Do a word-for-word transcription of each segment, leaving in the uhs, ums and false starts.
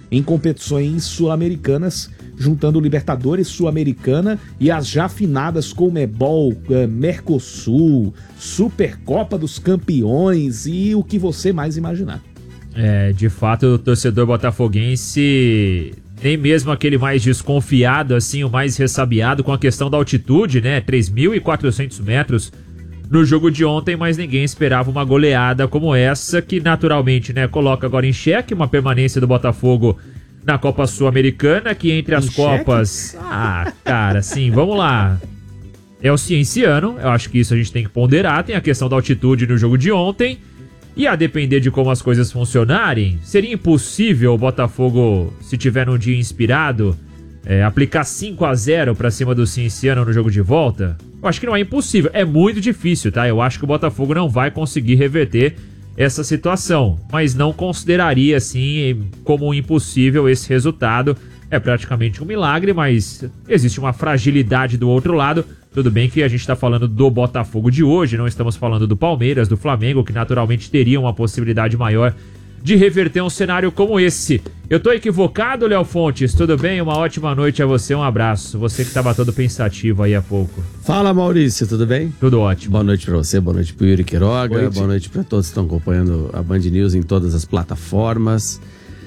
em competições sul-americanas, juntando Libertadores, Sul-Americana e as já afinadas Conmebol, Mercosul, Supercopa dos Campeões e o que você mais imaginar. É, de fato, o torcedor botafoguense, nem mesmo aquele mais desconfiado, assim, o mais ressabiado com a questão da altitude, né? três mil e quatrocentos metros no jogo de ontem, mas ninguém esperava uma goleada como essa, que naturalmente, né, coloca agora em xeque uma permanência do Botafogo na Copa Sul-Americana, que entre as em Copas... Cheque? Ah, cara, sim, vamos lá. É o cienciano, eu acho que isso a gente tem que ponderar, tem a questão da altitude no jogo de ontem, e a depender de como as coisas funcionarem, seria impossível o Botafogo, se tiver num dia inspirado, é, aplicar cinco a zero pra cima do Cienciano no jogo de volta? Eu acho que não é impossível, é muito difícil, tá? Eu acho que o Botafogo não vai conseguir reverter essa situação, mas não consideraria, assim, como impossível esse resultado. É praticamente um milagre, mas existe uma fragilidade do outro lado. Tudo bem que a gente está falando do Botafogo de hoje, não estamos falando do Palmeiras, do Flamengo, que naturalmente teriam uma possibilidade maior de reverter um cenário como esse. Eu tô equivocado, Léo Fontes? Tudo bem? Uma ótima noite a você, um abraço. Você que estava todo pensativo aí há pouco. Fala, Maurício, tudo bem? Tudo ótimo. Boa noite pra você, boa noite pro Yuri Queiroga, boa noite, boa noite pra todos que estão acompanhando a Band News em todas as plataformas.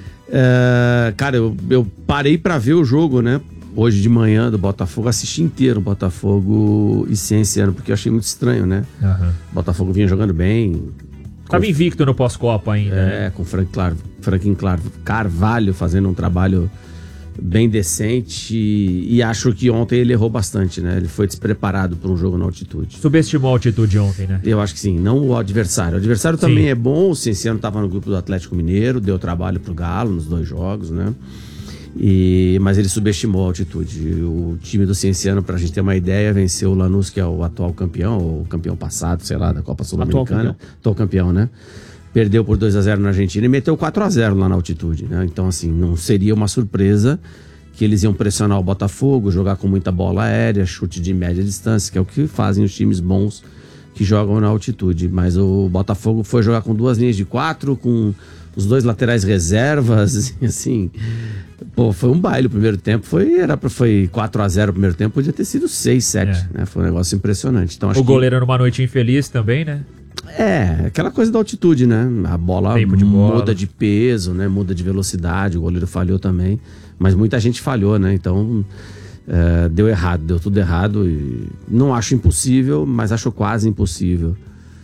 É, cara, eu, eu parei pra ver o jogo, né? Hoje de manhã do Botafogo, assisti inteiro o Botafogo e Cienciano, porque eu achei muito estranho, né? Uhum. O Botafogo vinha jogando bem. Tava invicto no pós-Copa ainda. É, né? com o Frank Clar, Franklin Clar, Carvalho fazendo um trabalho bem decente e, e acho que ontem ele errou bastante, né? Ele foi despreparado para um jogo na altitude. Subestimou a altitude ontem, né? Eu acho que sim, não o adversário. O adversário Sim. também é bom, o Cienciano estava no grupo do Atlético Mineiro, deu trabalho pro Galo nos dois jogos, né? E, mas ele subestimou a altitude. O time do Cienciano, pra gente ter uma ideia, venceu o Lanús, que é o atual campeão, ou o campeão passado, sei lá, da Copa Sul-Americana. Atual campeão, né? Perdeu por dois a zero na Argentina e meteu quatro a zero lá na altitude, né? Então, assim, não seria uma surpresa que eles iam pressionar o Botafogo, jogar com muita bola aérea, chute de média distância, que é o que fazem os times bons que jogam na altitude. Mas o Botafogo foi jogar com duas linhas de quatro, com os dois laterais reservas, assim, pô, foi um baile o primeiro tempo, foi, era, foi quatro a zero o primeiro tempo, podia ter sido seis, sete, é. né? Foi um negócio impressionante. Então, acho o goleiro que... numa noite infeliz também, né? É, aquela coisa da altitude, né? A bola Tempo de bola. muda de peso, né? Muda de velocidade, o goleiro falhou também, mas muita gente falhou, né? Então, é, deu errado, deu tudo errado e não acho impossível, mas acho quase impossível.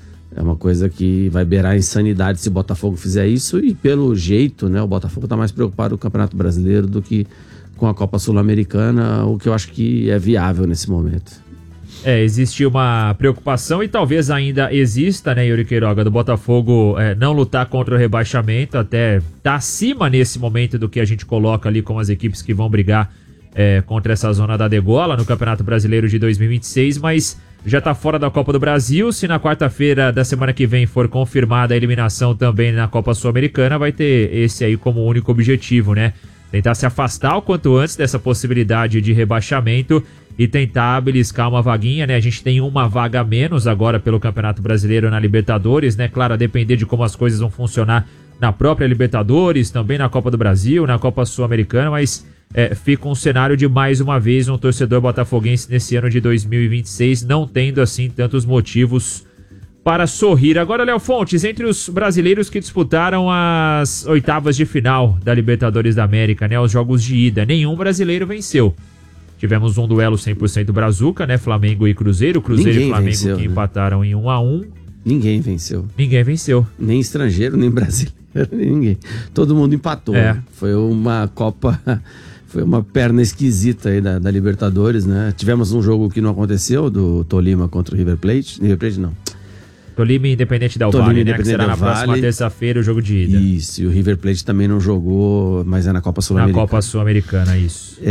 É uma coisa que vai beirar a insanidade se o Botafogo fizer isso e pelo jeito, né, o Botafogo está mais preocupado com o Campeonato Brasileiro do que com a Copa Sul-Americana, o que eu acho que é viável nesse momento. É, existe uma preocupação e talvez ainda exista, né, Yuri Queiroga, do Botafogo é, não lutar contra o rebaixamento, até tá acima nesse momento do que a gente coloca ali com as equipes que vão brigar é, contra essa zona da degola no Campeonato Brasileiro de dois mil e vinte e seis, mas já tá fora da Copa do Brasil. Se na quarta-feira da semana que vem for confirmada a eliminação também na Copa Sul-Americana, vai ter esse aí como único objetivo, né? Tentar se afastar o quanto antes dessa possibilidade de rebaixamento e tentar beliscar uma vaguinha, né? A gente tem uma vaga a menos agora pelo Campeonato Brasileiro na Libertadores, né? Claro, a depender de como as coisas vão funcionar na própria Libertadores, também na Copa do Brasil, na Copa Sul-Americana, mas é, fica um cenário de mais uma vez um torcedor botafoguense nesse ano de dois mil e vinte e seis não tendo assim tantos motivos para sorrir. Agora, Léo Fontes, entre os brasileiros que disputaram as oitavas de final da Libertadores da América, né, os jogos de ida, nenhum brasileiro venceu. Tivemos um duelo cem por cento brazuca, né, Flamengo e Cruzeiro, Cruzeiro Ninguém e Flamengo venceu, que né? empataram em um a um. Ninguém venceu. Ninguém venceu. Nem estrangeiro, nem brasileiro, nem ninguém. Todo mundo empatou. É. Né? Foi uma Copa, foi uma perna esquisita aí da, da Libertadores, né? Tivemos um jogo que não aconteceu, do Tolima contra o River Plate. River Plate não. Tolima e Independente Del Tolima Valle, né? Independente Que será Del na próxima Valle. terça-feira o jogo de ida. Isso, e o River Plate também não jogou, mas é na Copa Na Sul-Americana. Copa Sul-Americana, isso.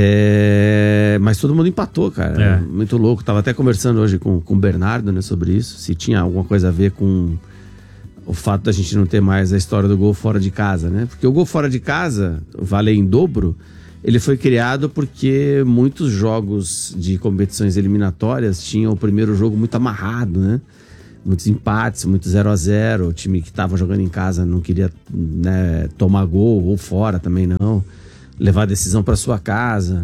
É, mas todo mundo empatou, cara. É. Muito louco. Tava até conversando hoje com, com o Bernardo, né, sobre isso. Se tinha alguma coisa a ver com o fato da gente não ter mais a história do gol fora de casa, né? Porque o gol fora de casa, vale em dobro, ele foi criado porque muitos jogos de competições eliminatórias tinham o primeiro jogo muito amarrado, né? Muitos empates, muito zero a zero. O time que estava jogando em casa não queria, né, tomar gol, ou fora também não. levar a decisão para sua casa.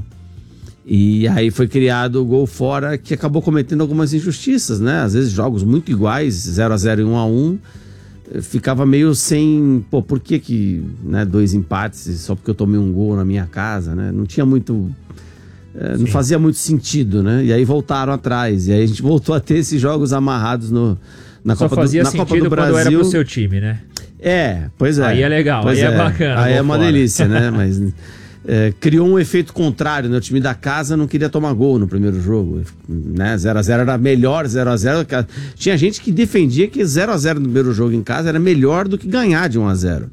E aí foi criado o gol fora, que acabou cometendo algumas injustiças, né? Às vezes jogos muito iguais, zero a zero e um a um, ficava meio sem... Pô, por que que, né, dois empates só porque eu tomei um gol na minha casa, né? Não tinha muito... É, não fazia muito sentido, né? E aí voltaram atrás. E aí a gente voltou a ter esses jogos amarrados no, na, Só Copa, fazia do, na Copa do Brasil. Quando era pro seu time, né? É, pois é. Aí é legal, pois aí é, é bacana. Aí é uma fora. delícia, né? Mas é, criou um efeito contrário, né? O time da casa não queria tomar gol no primeiro jogo, né? zero a zero era melhor, zero a zero. Tinha gente que defendia que zero a zero no primeiro jogo em casa era melhor do que ganhar de um a zero.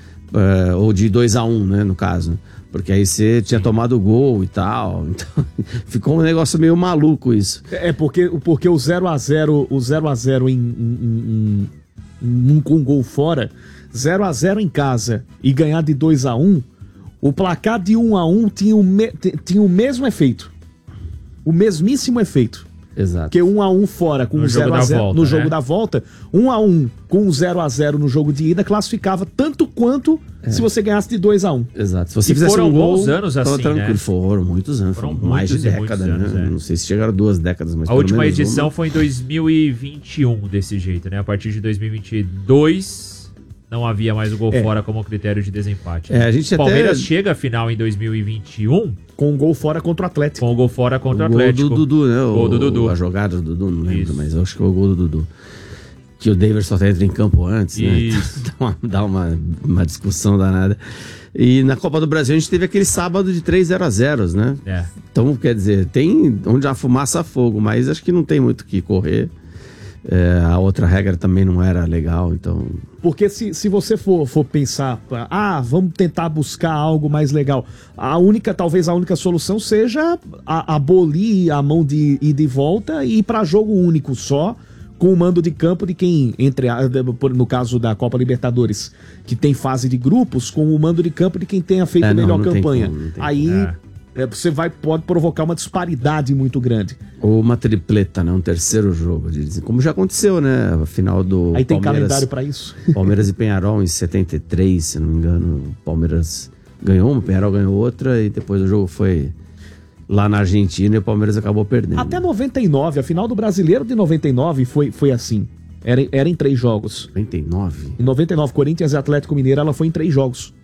É, ou de dois a um, né, no caso. Porque aí você tinha tomado gol e tal. Então, ficou um negócio meio maluco isso. É, porque, porque o zero a zero, o zero a zero em, em, em, em, com um gol fora, zero a zero em casa e ganhar de dois a um, o placar de um a um tinha o, me, tinha o mesmo efeito. O mesmíssimo efeito. Exato. Porque um a um fora com no um zero a zero volta, no né? jogo da volta, um a um com um zero a zero no jogo de ida classificava tanto quanto é. se você ganhasse de dois a um. Exato. Se você e fizesse foram um gol, bons anos assim, tranquilo. né? Foram muitos anos, foram, foram mais de década, né? Anos, é. Não sei se chegaram duas décadas, mas a última menos edição uma. foi em dois mil e vinte e um desse jeito, né? A partir de dois mil e vinte e dois não havia mais o gol é. fora como critério de desempate. É, né? a gente o Palmeiras até... chega à final em dois mil e vinte e um com um gol fora contra o Atlético. Com o gol fora contra o, o Atlético. Gol do Dudu, né? O gol do Dudu. A jogada do Dudu, não lembro, Isso. mas eu acho que foi o gol do Dudu. Que o Daverson até entra em campo antes, né? Isso. dá uma, dá uma, uma discussão danada. E na Copa do Brasil a gente teve aquele sábado de três zero a zero, né? É. Então, quer dizer, tem onde a fumaça a fogo, mas acho que não tem muito o que correr. É, a outra regra também não era legal, então... Porque se, se você for, for pensar, ah, vamos tentar buscar algo mais legal, a única, talvez a única solução seja a, abolir a mão de ida e volta e ir para jogo único só, com o mando de campo de quem, entre a, no caso da Copa Libertadores, que tem fase de grupos, com o mando de campo de quem tenha feito é, a não, melhor não campanha. Tem como, não tem Aí... É. É, você vai, pode provocar uma disparidade muito grande. Ou uma tripleta, né? Um terceiro jogo. Como já aconteceu, né? A final do Aí tem Palmeiras, calendário pra isso. Palmeiras e Penharol em setenta e três, se não me engano. O Palmeiras ganhou uma, o Penharol ganhou outra e depois o jogo foi lá na Argentina e o Palmeiras acabou perdendo. Até noventa e nove, a final do Brasileiro de noventa e nove foi, foi assim. Era, era em três jogos. noventa e nove? Em noventa e nove, Corinthians e Atlético Mineiro, ela foi em três jogos.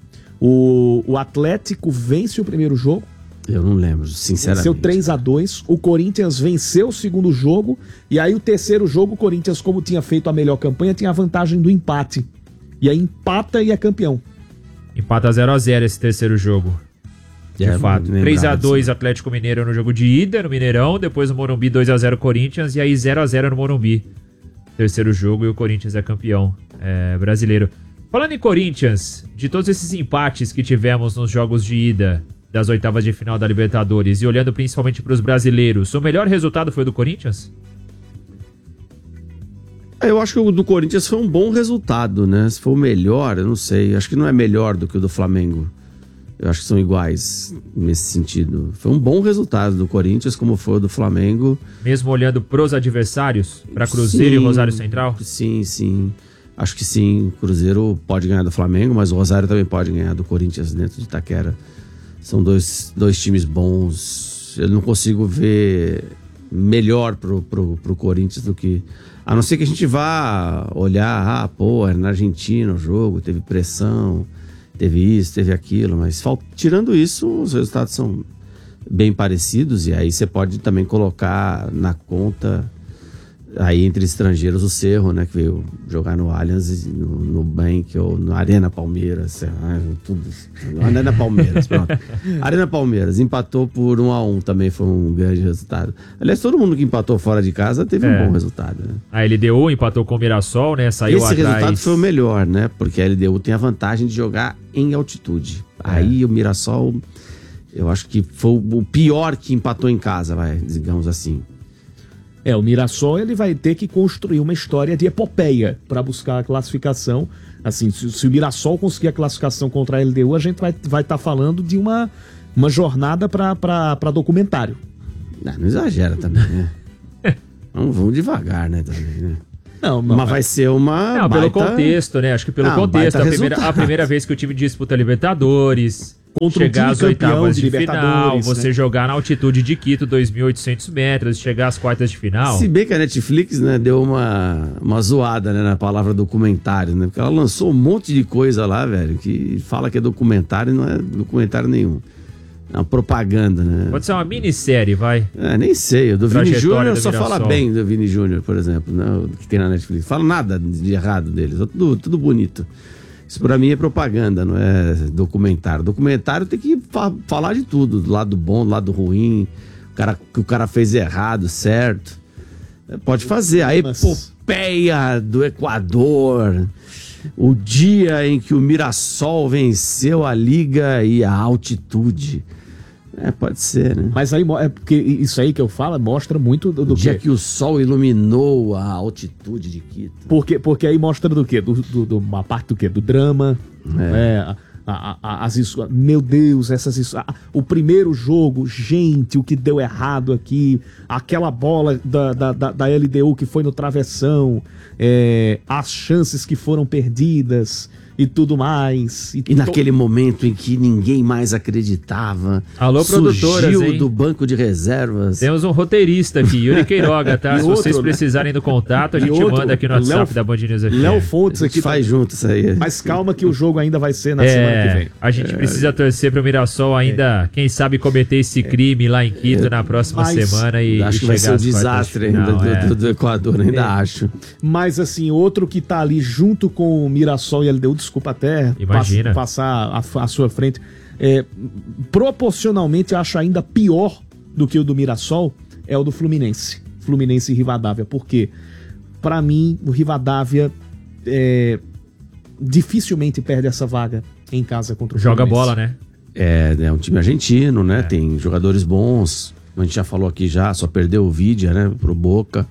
O, o Atlético vence o primeiro jogo. Eu não lembro, sinceramente. Venceu três a dois, o Corinthians venceu o segundo jogo, e aí o terceiro jogo, o Corinthians, como tinha feito a melhor campanha, tinha a vantagem do empate. E aí empata e é campeão. Empata zero a zero esse terceiro jogo. De É, fato. três a dois assim. Atlético Mineiro no jogo de ida, no Mineirão, depois no Morumbi dois a zero Corinthians, e aí zero a zero no Morumbi. Terceiro jogo e o Corinthians é campeão é, brasileiro. Falando em Corinthians, de todos esses empates que tivemos nos jogos de ida das oitavas de final da Libertadores e olhando principalmente para os brasileiros, o melhor resultado foi o do Corinthians? Eu acho que o do Corinthians foi um bom resultado, né? Se for o melhor, eu não sei. Acho que não é melhor do que o do Flamengo. Eu acho que são iguais nesse sentido. Foi um bom resultado do Corinthians, como foi o do Flamengo. Mesmo olhando pros adversários, para Cruzeiro Sim, e Rosário Central? Sim, sim. Acho que sim. O Cruzeiro pode ganhar do Flamengo, mas o Rosário também pode ganhar do Corinthians dentro de Itaquera. São dois, dois times bons. Eu não consigo ver melhor pro, pro, pro Corinthians do que... A não ser que a gente vá olhar, ah, pô, era na Argentina o jogo, teve pressão, teve isso, teve aquilo, mas fal... tirando isso, os resultados são bem parecidos e aí você pode também colocar na conta... Aí entre estrangeiros o Cerro, né, que veio jogar no Allianz, no, no Bank ou no Arena Palmeiras, tudo, no Arena Palmeiras, pronto. Arena Palmeiras, empatou por um a um, também foi um grande resultado. Aliás, todo mundo que empatou fora de casa teve é. um bom resultado, né? A L D U empatou com o Mirassol, né, saiu Esse atrás. resultado foi o melhor, né, porque a L D U tem a vantagem de jogar em altitude. É. Aí o Mirassol, eu acho que foi o pior que empatou em casa, vai, digamos assim. É, o Mirassol ele vai ter que construir uma história de epopeia para buscar a classificação. Assim, se, se o Mirassol conseguir a classificação contra a L D U, a gente vai estar vai tá falando de uma, uma jornada para documentário. Não, não exagera também, né? Vamos, vamos devagar, né, também, né? Não, não, mas vai ser uma Não, baita... pelo contexto, né? Acho que pelo não, contexto. A primeira, resultado. a primeira vez que o time disputa Libertadores. Contra chegar um às time campeão oitavas de de, final, Libertadores, você né? jogar na altitude de Quito, dois mil e oitocentos metros, chegar às quartas de final. Se bem que a Netflix, né, deu uma, uma zoada, né, na palavra documentário, né? Porque ela lançou um monte de coisa lá, velho, que fala que é documentário e não é documentário nenhum. É uma propaganda, né? Pode ser uma minissérie, vai. É, nem sei. O do Vini Trajetória Júnior do só Mirassol. fala bem do Vini Júnior, por exemplo, né? O que tem na Netflix. Fala nada de errado deles, tudo, tudo bonito. Isso pra mim é propaganda, não é documentário. Documentário tem que fa- falar de tudo, do lado bom, do lado ruim, o cara, que o cara fez errado, certo. É, pode fazer. A epopeia do Equador, o dia em que o Mirassol venceu a Liga e a altitude. É, pode ser, né? Mas aí, mo- é porque isso aí que eu falo mostra muito do, do O dia quê? que o sol iluminou a altitude de Quito. Porque, porque aí mostra do quê? Do, do, do- uma parte do quê? Do drama. É. a- a- a- as isso, meu Deus, essas isso, a- o primeiro jogo, gente, o que deu errado aqui, aquela bola da, da, da, da L D U que foi no travessão, é, as chances que foram perdidas e tudo mais. E naquele momento em que ninguém mais acreditava, Alô, produtoras, surgiu hein? do banco de reservas. Temos um roteirista aqui, Yuri Queiroga, tá? E Se outro, vocês né? precisarem do contato, a E gente outro, manda aqui no Léo- WhatsApp da Band News F M. Léo A Fontes gente aqui. faz junto isso aí. Mas calma que o jogo ainda vai ser na semana que É, vem. a gente precisa torcer pro Mirassol ainda, quem sabe, cometer esse crime lá em Quito na próxima Mas semana e, Acho e que vai chegar ser um às quartas de desastre final, ainda do, é. do- do Equador, ainda É. acho. Mas assim, outro que tá ali junto com o Mirassol e L D U, desculpa até Imagina. pass- passar a, a sua frente, é, proporcionalmente eu acho ainda pior do que o do Mirassol, é o do Fluminense. Fluminense e Rivadavia. Por quê? Pra mim, o Rivadavia é, dificilmente perde essa vaga em casa contra o Joga Fluminense. bola, né? É, é um time argentino, né? Tem jogadores bons. A gente já falou aqui já, só perdeu o Vidia, né? Pro Boca.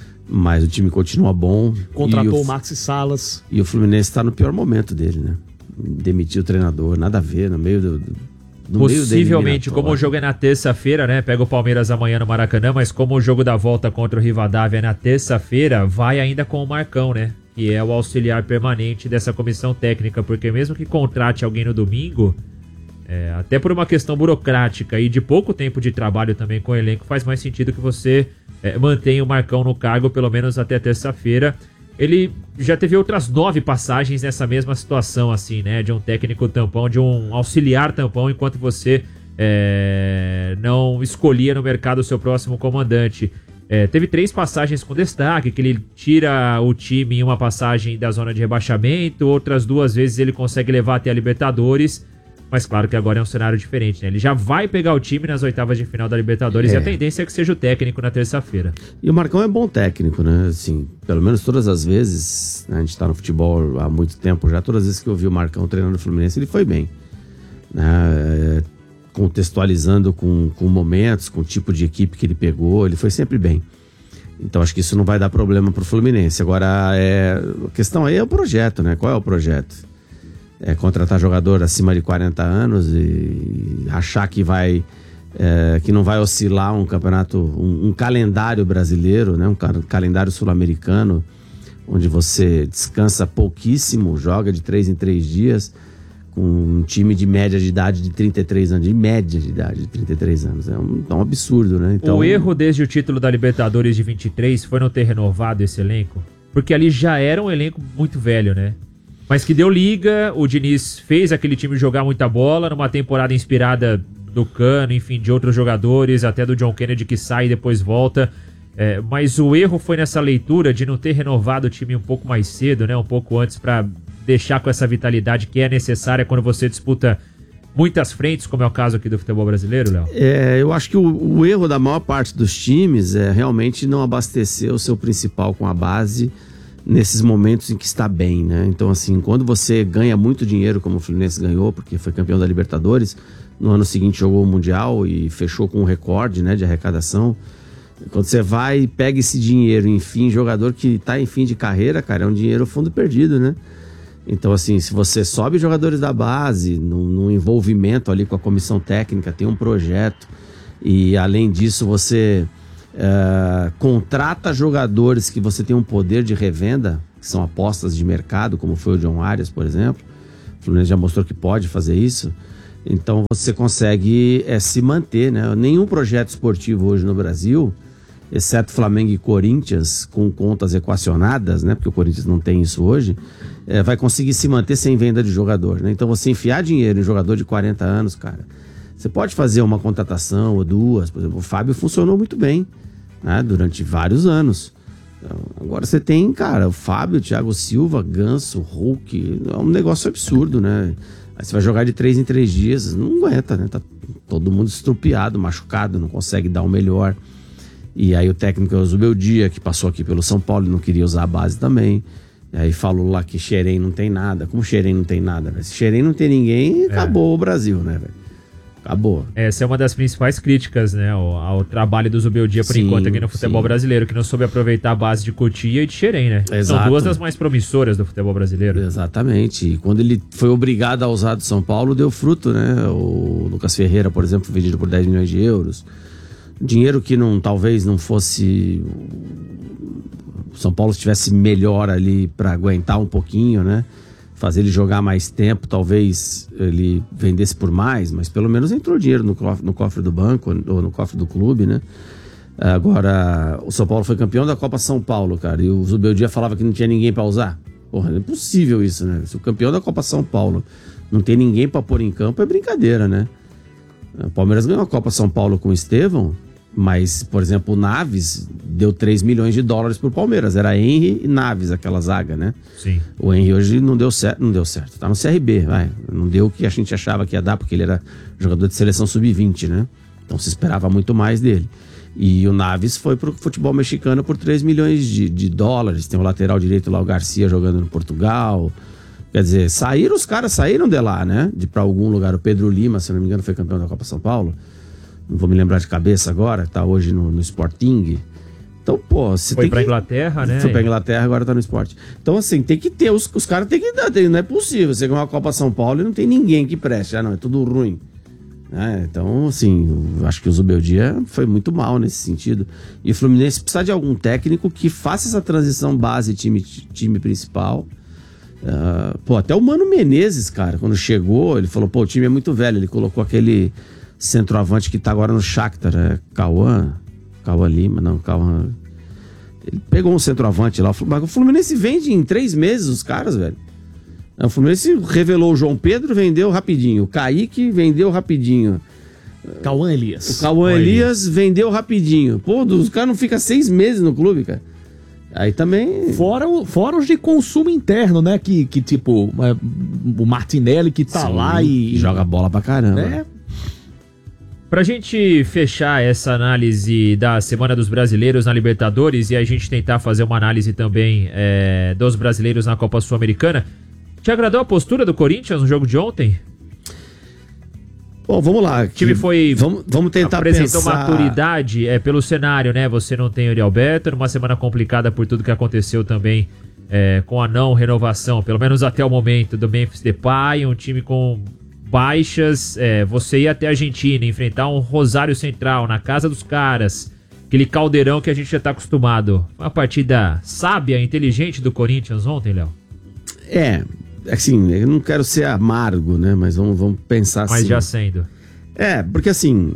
Mas o time continua bom. Contratou e o, o, Maxi Salas. e o Fluminense tá no pior momento dele, né? Demitiu o treinador, nada a ver, no meio do. do no meio da Possivelmente, como o eliminatória. jogo é na terça-feira, né? Pega o Palmeiras amanhã no Maracanã, mas como o jogo da volta contra o Rivadavia é na terça-feira, vai ainda com o Marcão, né? Que é o auxiliar permanente dessa comissão técnica, porque mesmo que contrate alguém no domingo, é, até por uma questão burocrática e de pouco tempo de trabalho também com o elenco, faz mais sentido que você é, mantenha o Marcão no cargo pelo menos até terça-feira. Ele já teve outras nove passagens nessa mesma situação, assim, né? De um técnico tampão, de um auxiliar tampão, enquanto você é, não escolhia no mercado o seu próximo comandante. É, teve três passagens com destaque, que ele tira o time em uma passagem da zona de rebaixamento, outras duas vezes ele consegue levar até a Libertadores, mas claro que agora é um cenário diferente, né? Ele já vai pegar o time nas oitavas de final da Libertadores É. e a tendência é que seja o técnico na terça-feira. E o Marcão é bom técnico, né? Assim, pelo menos todas as vezes, né? A gente tá no futebol há muito tempo já, todas as vezes que eu vi o Marcão treinando o Fluminense, ele foi bem. Né? É, contextualizando com, com momentos, com o tipo de equipe que ele pegou, ele foi sempre bem. Então acho que isso não vai dar problema pro Fluminense. Agora, é, a questão aí é o projeto, né? Qual é o projeto? É contratar jogador acima de quarenta anos e achar que vai é, que não vai oscilar um campeonato, um, um calendário brasileiro, né? Um ca- calendário sul-americano, onde você descansa pouquíssimo, joga de três em três dias, com um time de média de idade de trinta e três anos, de média de idade de trinta e três anos. É um, é um absurdo, né? Então, O erro desde o título da Libertadores de vinte e três foi não ter renovado esse elenco, porque ali já era um elenco muito velho, né? Mas que deu liga, o Diniz fez aquele time jogar muita bola, numa temporada inspirada do Cano, enfim, de outros jogadores, até do John Kennedy que sai e depois volta. É, mas o erro foi nessa leitura de não ter renovado o time um pouco mais cedo, né? Um pouco antes, para deixar com essa vitalidade que é necessária quando você disputa muitas frentes, como é o caso aqui do futebol brasileiro, Léo. É, eu acho que o, o erro da maior parte dos times é realmente não abastecer o seu principal com a base nesses momentos em que está bem, né? Então, assim, quando você ganha muito dinheiro, como o Fluminense ganhou, porque foi campeão da Libertadores, no ano seguinte jogou o Mundial e fechou com um recorde, né, de arrecadação. Quando você vai e pega esse dinheiro, enfim, jogador que está em fim de carreira, cara, é um dinheiro fundo perdido, né? Então, assim, se você sobe jogadores da base, num, num envolvimento ali com a comissão técnica, tem um projeto, e além disso você uh, contrata jogadores que você tem um poder de revenda, que são apostas de mercado, como foi o John Arias, por exemplo. O Fluminense já mostrou que pode fazer isso. Então você consegue é, se manter, né? Nenhum projeto esportivo hoje no Brasil, exceto Flamengo e Corinthians, com contas equacionadas, né? Porque o Corinthians não tem isso hoje, é, vai conseguir se manter sem venda de jogador, né? Então você enfiar dinheiro em jogador de quarenta anos, cara, você pode fazer uma contratação ou duas, por exemplo, o Fábio funcionou muito bem, né? Durante vários anos. Então, agora você tem, cara, o Fábio, o Thiago Silva, Ganso, Hulk, é um negócio absurdo, né? Aí você vai jogar de três em três dias, não aguenta, né? Tá todo mundo estrupiado, machucado, não consegue dar o melhor. E aí o técnico é o Zubeldia, que passou aqui pelo São Paulo e não queria usar a base também. E aí falou lá que Xerém não tem nada. Como Xerém não tem nada, velho? Se Xerém não tem ninguém, acabou é. o Brasil, né, velho? Acabou. Essa é uma das principais críticas, né, ao, ao trabalho do Zubeldia, por sim, enquanto, aqui no futebol sim. brasileiro, que não soube aproveitar a base de Cotia e de Xerém, né? Exato. São duas das mais promissoras do futebol brasileiro. Exatamente. E quando ele foi obrigado a usar do São Paulo, deu fruto, né? O Lucas Ferreira, por exemplo, vendido por dez milhões de euros. Dinheiro que não, talvez não fosse... O São Paulo estivesse melhor ali para aguentar um pouquinho, né? Fazer ele jogar mais tempo, talvez ele vendesse por mais, mas pelo menos entrou dinheiro no cofre, no cofre do banco ou no cofre do clube, né? Agora, o São Paulo foi campeão da Copa São Paulo, cara, e o Zubeldia falava que não tinha ninguém para usar. Porra, é impossível isso, né? Se o campeão da Copa São Paulo não tem ninguém para pôr em campo, é brincadeira, né? O Palmeiras ganhou a Copa São Paulo com o Estevão, mas, por exemplo, o Naves deu três milhões de dólares pro Palmeiras. Era Henry e Naves, aquela zaga, né? Sim. O Henry hoje não deu certo, não deu certo. Tá no C R B, vai. Não deu o que a gente achava que ia dar, porque ele era jogador de seleção sub vinte, né? Então se esperava muito mais dele. E o Naves foi pro futebol mexicano por três milhões de, de dólares. Tem o lateral direito lá, o Garcia, jogando no Portugal. Quer dizer, saíram, os caras saíram de lá, né? De pra algum lugar. O Pedro Lima, se não me engano, foi campeão da Copa São Paulo. Não vou me lembrar de cabeça agora, tá hoje no, no Sporting. Então, pô, você foi tem pra que... Inglaterra, né? Foi pra Inglaterra, agora tá no esporte. Então, assim, tem que ter, os, os caras tem que dar, não é possível. Você ganhar uma Copa São Paulo e não tem ninguém que preste, ah, não, é tudo ruim. É, então, assim, eu acho que o Zubeldia foi muito mal nesse sentido. E o Fluminense precisa de algum técnico que faça essa transição base time, time principal. Uh, pô, até o Mano Menezes, cara, quando chegou, ele falou, pô, o time é muito velho. Ele colocou aquele centroavante que tá agora no Shakhtar, é Cauã, Cauã Lima, não, Cauã... Ele pegou um centroavante lá, o Fluminense vende em três meses os caras, velho. O Fluminense revelou o João Pedro, vendeu rapidinho, o Kaique vendeu rapidinho. Cauã Elias. O Cauã Elias vendeu rapidinho. Pô, os caras não ficam seis meses no clube, cara. Aí também... Fora, o, fora os de consumo interno, né? Que, que tipo, o Martinelli que tá Sim, lá e... joga bola pra caramba. Né? Pra gente fechar essa análise da Semana dos Brasileiros na Libertadores e a gente tentar fazer uma análise também é, dos brasileiros na Copa Sul-Americana, te agradou a postura do Corinthians no jogo de ontem? Bom, vamos lá. O time foi... Vamos, vamos tentar apresentou pensar... maturidade é, pelo cenário, né? Você não tem o Yuri Alberto, numa semana complicada por tudo que aconteceu também é, com a não renovação, pelo menos até o momento, do Memphis Depay, um time com... baixas, é, você ir até a Argentina, enfrentar um Rosário Central na casa dos caras, aquele caldeirão que a gente já tá acostumado. Uma partida sábia, inteligente do Corinthians ontem, Léo? É, assim, eu não quero ser amargo, né, mas vamos, vamos pensar assim. Mas já sendo. É, porque assim,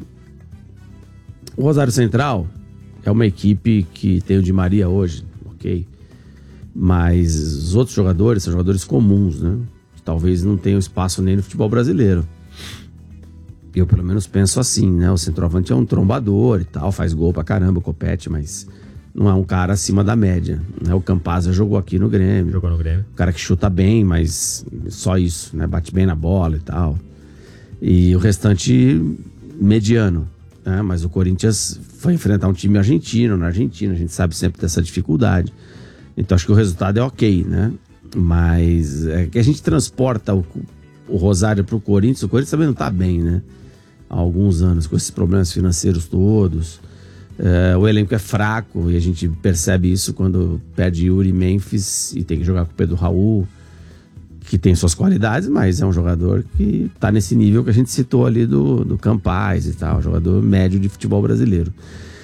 o Rosário Central é uma equipe que tem o Di Maria hoje, ok? Mas os outros jogadores são jogadores comuns, né? Talvez não tenha espaço nem no futebol brasileiro. Eu pelo menos penso assim, né? O centroavante é um trombador e tal, faz gol pra caramba, compete, mas não é um cara acima da média, né? O Campazzo jogou aqui no Grêmio. Jogou no Grêmio. O cara que chuta bem, mas só isso, né? Bate bem na bola e tal. E o restante mediano, né? Mas o Corinthians foi enfrentar um time argentino, na Argentina, a gente sabe sempre dessa dificuldade. Então acho que o resultado é ok, né? Mas é que a gente transporta o, o Rosário pro Corinthians, o Corinthians também não tá bem, né? Há alguns anos, com esses problemas financeiros todos. É, o elenco é fraco e a gente percebe isso quando perde Yuri Memphis e tem que jogar com o Pedro Raul, que tem suas qualidades, mas é um jogador que tá nesse nível que a gente citou ali do, do Campaz e tal, jogador médio de futebol brasileiro.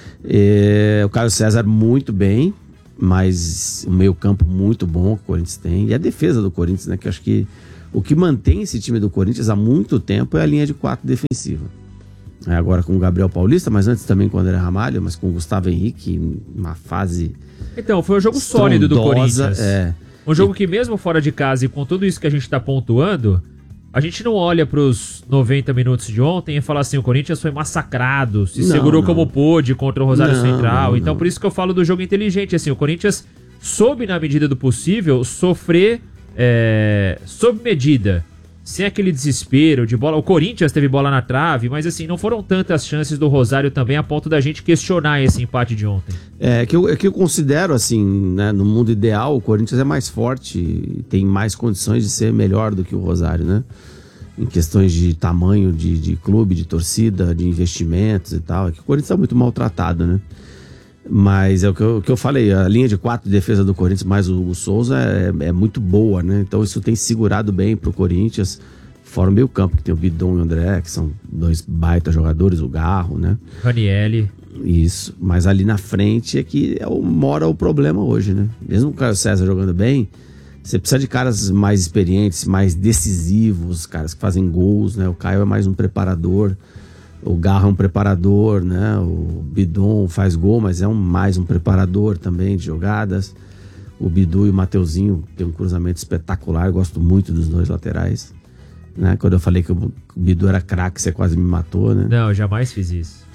É, o Caio César muito bem, mas o meio campo muito bom que o Corinthians tem. E a defesa do Corinthians, né? Que eu acho que O que mantém esse time do Corinthians há muito tempo é a linha de quatro defensiva. É, agora com o Gabriel Paulista, mas antes também com o André Ramalho, mas com o Gustavo Henrique, uma fase... Então, foi um jogo sólido do Corinthians. É. Um jogo que mesmo fora de casa e com tudo isso que a gente tá pontuando, a gente não olha pros noventa minutos de ontem e fala assim, o Corinthians foi massacrado, se Não, segurou não. como pôde contra o Rosário Não, Central. não, Então não. por isso que eu falo do jogo inteligente, assim, o Corinthians soube na medida do possível sofrer é, sob medida, sem aquele desespero de bola. O Corinthians teve bola na trave, mas assim, não foram tantas chances do Rosário também a ponto da gente questionar esse empate de ontem. É que eu, é que eu considero assim, né, no mundo ideal, o Corinthians é mais forte, tem mais condições de ser melhor do que o Rosário, né? Em questões de tamanho de, de clube, de torcida, de investimentos e tal. É que o Corinthians é muito maltratado, né? Mas é o que eu, o que eu falei, a linha de quatro de defesa do Corinthians mais o, o Souza é, é muito boa, né? Então isso tem segurado bem pro Corinthians, fora o meio campo, que tem o Bidon e o André, que são dois baita jogadores, o Garro, né? Ranielli. Isso, mas ali na frente é que é o, mora o problema hoje, né? Mesmo o Caio César jogando bem, você precisa de caras mais experientes, mais decisivos, caras que fazem gols, né? O Caio é mais um preparador, o Garra é um preparador, né? O Bidon faz gol, mas é um, mais um preparador também de jogadas. O Bidu e o Mateuzinho tem um cruzamento espetacular, eu gosto muito dos dois laterais, né? Quando eu falei que o Bidu era craque, você quase me matou, né? Não, eu jamais fiz isso.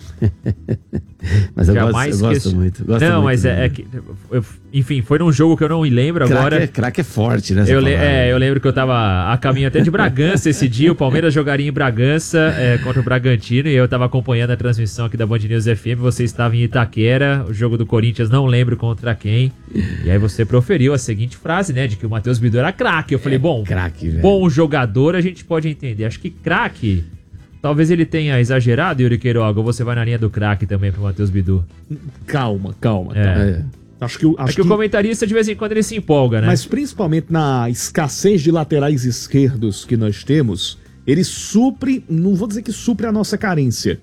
Mas eu Jamais gosto, eu gosto que... muito. Gosto não, muito mas é, dele. é que. Eu, enfim, foi num jogo que eu não me lembro Craque agora. é, craque é forte, né? Eu, le- palavra. é, eu lembro que eu tava a caminho até de Bragança esse dia. O Palmeiras jogaria em Bragança é, contra o Bragantino e eu tava acompanhando a transmissão aqui da Band News F M. Você estava em Itaquera, o jogo do Corinthians, não lembro contra quem. E aí você proferiu a seguinte frase, né? De que o Matheus Bidu era craque. Eu falei, bom, Craque, velho. bom jogador a gente pode entender. Acho que craque, talvez ele tenha exagerado, Yuri Queiroga. Ou você vai na linha do craque também pro Matheus Bidu? Calma, calma. É. calma. É. Acho que, o- É acho que o que comentarista de vez em quando ele se empolga, né? mas principalmente na escassez de laterais esquerdos que nós temos, ele supre, não vou dizer que supre a nossa carência,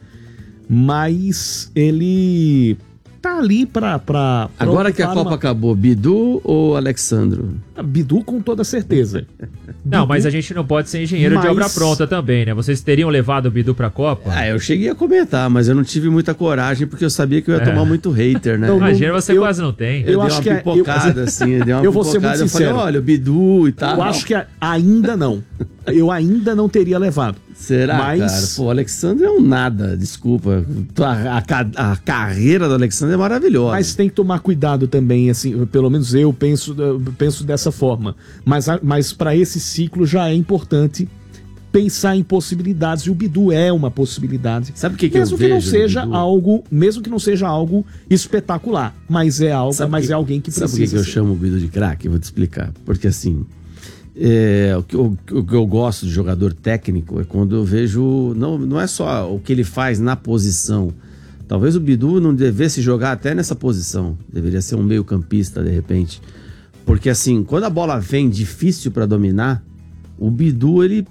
mas ele tá ali pra... pra pra Agora que a ocupar Copa uma- acabou, Bidu ou Alexandro? Bidu com toda certeza. Não, Bidu- mas a gente não pode ser engenheiro de Mas- obra pronta também, né? Vocês teriam levado o Bidu pra Copa? Ah, eu cheguei a comentar, mas eu não tive muita coragem porque eu sabia que eu ia É. tomar muito hater, né? Não, Imagina, você eu- quase não tem. Eu, eu dei acho uma que é- pipocada, eu- assim, eu dei uma eu vou ser pipocada, muito eu falei, sincero. olha, o Bidu e tal. Eu acho que a- ainda não. Eu ainda não teria levado. Será, mas- cara? Pô, o Alexandre é um nada, desculpa. A, a ca- a carreira do Alexandre é maravilhosa. Mas tem que tomar cuidado também, assim, pelo menos eu penso, eu penso dessa forma. Mas, a- mas para esse ciclo já é importante pensar em possibilidades, e o Bidu é uma possibilidade. Sabe o que, que eu mesmo vejo que não no seja Bidu? algo, mesmo que não seja algo espetacular, mas é algo, Sabe mas que- é alguém que Sabe precisa. por que que eu ser. chamo o Bidu de craque? Eu vou te explicar. Porque assim, é, o, que eu, o que eu gosto de jogador técnico é quando eu vejo. Não, não é só o que ele faz na posição. Talvez o Bidu não devesse jogar até nessa posição. Deveria ser um meio-campista, de repente. Porque assim, quando a bola vem difícil para dominar, o Bidu, ele.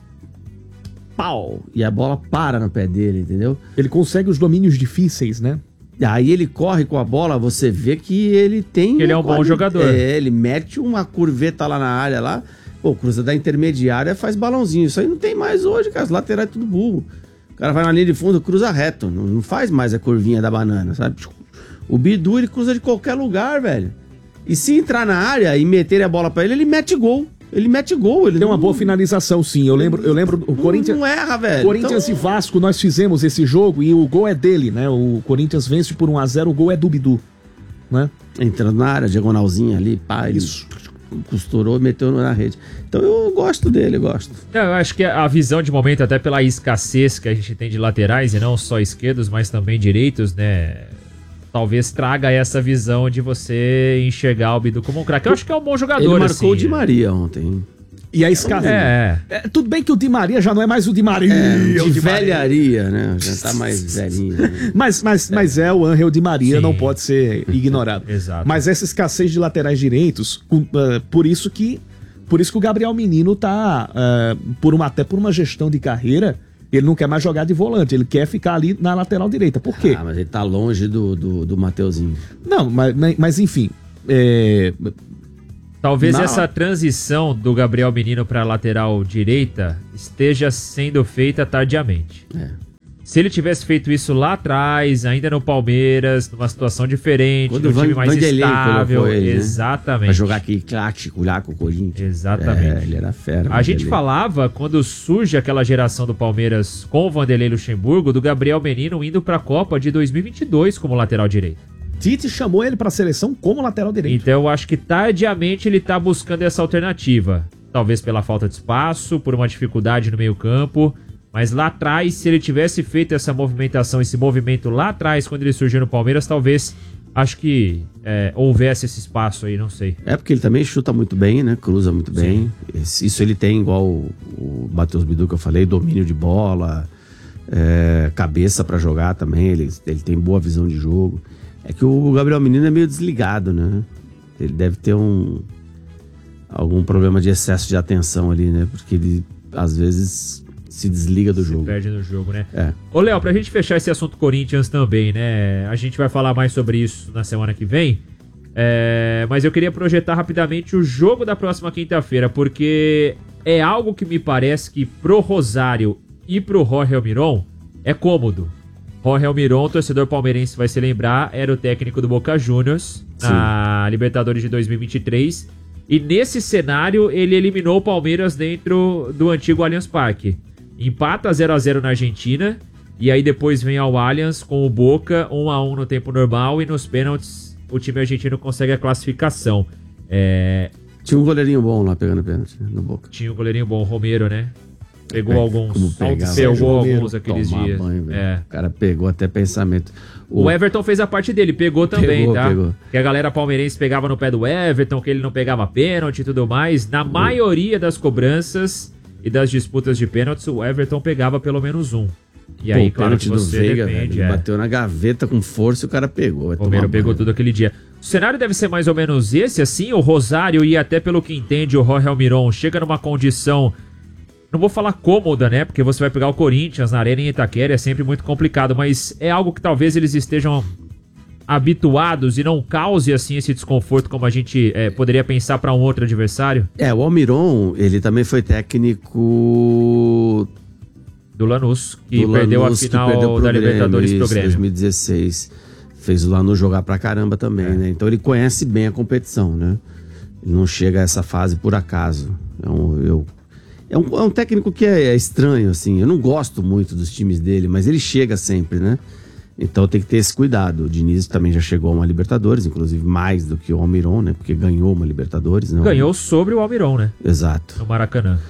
Pau! E a bola para no pé dele, entendeu? Ele consegue os domínios difíceis, né? Aí ele corre com a bola, você vê que ele tem... Ele é um uma bom jogador. É, ele mete uma curveta lá na área lá, pô, cruza da intermediária, faz balãozinho. Isso aí não tem mais hoje, cara, os laterais é tudo burro. O cara vai na linha de fundo, cruza reto, não, não faz mais a curvinha da banana, sabe? O Bidu, ele cruza de qualquer lugar, velho. E se entrar na área e meter a bola pra ele, ele mete gol. Ele mete gol. Ele Tem uma não- boa finalização, sim. Eu lembro, eu lembro o não- Corinthians. Não erra, velho. Corinthians Então- e Vasco, nós fizemos esse jogo e o gol é dele, né? O Corinthians vence por um a zero, o gol é do Bidu, né? Entrando na área, diagonalzinha ali, pá, ele Isso. costurou e meteu na rede. Então eu gosto dele, eu gosto. Não, eu acho que a visão de momento, até pela escassez que a gente tem de laterais, e não só esquerdos, mas também direitos, né? Talvez traga essa visão de você enxergar o Bidu como um craque. Eu acho que é um bom jogador, Ele marcou assim. o Di Maria ontem. E a escala. É, É, tudo bem que o Di Maria já não é mais o Di Maria. É, o de Di Maria. velharia, né? Já tá mais velhinho. Né? Mas, mas, mas é o Angel Di Maria, Sim. não pode ser ignorado. Exato. Mas essa escassez de laterais direitos, com, ah, por isso que por isso que o Gabriel Menino tá, ah, por uma, até por uma gestão de carreira, ele não quer mais jogar de volante, ele quer ficar ali na lateral direita. Por quê? Ah, mas ele tá longe do, do, do Mateuzinho. Não, mas, mas enfim, é, Talvez Não. essa transição do Gabriel Menino para lateral direita esteja sendo feita tardiamente. É. Se ele tivesse feito isso lá atrás, ainda no Palmeiras, numa situação diferente, Quando num time o mais Vanderlei estável, colocou ele, né? exatamente. Pra jogar aquele clássico lá com o Corinthians. Exatamente. É, ele era fera. A gente Vanderlei. falava, quando surge aquela geração do Palmeiras com o Vanderlei Luxemburgo, do Gabriel Menino indo para a Copa de dois mil e vinte e dois como lateral direito. Tite chamou ele pra seleção como lateral direito. Então eu acho que tardiamente ele tá buscando essa alternativa. Talvez pela falta de espaço, por uma dificuldade no meio campo. Mas lá atrás, se ele tivesse feito essa movimentação, esse movimento lá atrás, quando ele surgiu no Palmeiras, talvez, acho que é, houvesse esse espaço aí, não sei. É porque ele também chuta muito bem, né? Cruza muito bem. Esse- Isso ele tem, igual o, o Matheus Bidu que eu falei, domínio de bola, é, cabeça pra jogar também. Ele, ele tem boa visão de jogo. É que o Gabriel Menino é meio desligado, né? Ele deve ter um algum problema de excesso de atenção ali, né? Porque ele, às vezes, se desliga do jogo. Perde no jogo, né? É. Ô, Léo, pra gente fechar esse assunto Corinthians também, né? A gente vai falar mais sobre isso na semana que vem. É, mas eu queria projetar rapidamente o jogo da próxima quinta-feira, porque é algo que me parece que pro Rosário e pro Jorge Almiron é cômodo. Jorge Almiron, torcedor palmeirense, vai se lembrar, era o técnico do Boca Juniors na Libertadores de dois mil e vinte e três. E nesse cenário, ele eliminou o Palmeiras dentro do antigo Allianz Parque. Empata zero a zero na Argentina, e aí depois vem ao Allianz com o Boca, um a um no tempo normal, e nos pênaltis o time argentino consegue a classificação. É, Tinha um goleirinho bom lá pegando pênalti né, no Boca. tinha um goleirinho bom, o Romero, né? Pegou É, alguns. como pegava, Pegou Sérgio alguns Romero. aqueles Tomar dias. banho, velho. É. O cara pegou até pensamento. O Everton fez a parte dele, pegou também, Pegou, tá? pegou. Que a galera palmeirense pegava no pé do Everton, que ele não pegava pênalti e tudo mais. Na maioria das cobranças e das disputas de pênaltis, o Everton pegava pelo menos um. E aí, Pô, claro que pênalti do você Veiga, depende. velho. É. Bateu na gaveta com força e o cara pegou. Vai O Romero tomar pegou banho. tudo aquele dia. O cenário deve ser mais ou menos esse, assim. O Rosário, e até pelo que entende o Jorge Almiron, chega numa condição, não vou falar cômoda, né? Porque você vai pegar o Corinthians na arena em Itaquera, é sempre muito complicado. Mas é algo que talvez eles estejam habituados e não cause, assim, esse desconforto como a gente é, poderia pensar para um outro adversário. É, o Almiron, ele também foi técnico Do Lanús, que do perdeu Lanús, a que final perdeu pro da Grêmio, Libertadores pro isso, Grêmio. dois mil e dezesseis. Fez o Lanús jogar pra caramba também, É. né? Então ele conhece bem a competição, né? Ele não chega a essa fase por acaso. É um, eu, é um, é um técnico que é, é estranho, assim. Eu não gosto muito dos times dele, mas ele chega sempre, né? Então tem que ter esse cuidado. O Diniz também já chegou a uma Libertadores, inclusive mais do que o Almiron, né? Porque ganhou uma Libertadores, né? Ganhou sobre o Almiron, né? Exato. No Maracanã.